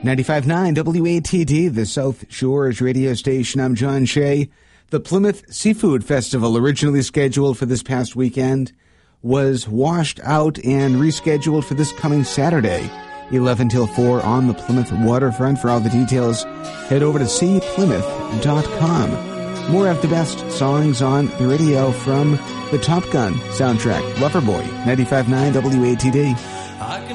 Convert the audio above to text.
95.9 WATD, the South Shores radio station. I'm John Shea. The Plymouth Seafood Festival, originally scheduled for this past weekend, was washed out and rescheduled for this coming Saturday, 11 till 4 on the Plymouth waterfront. For all the details, head over to cplymouth.com. More of the best songs on the radio from the Top Gun soundtrack. Loverboy, 95.9 WATD.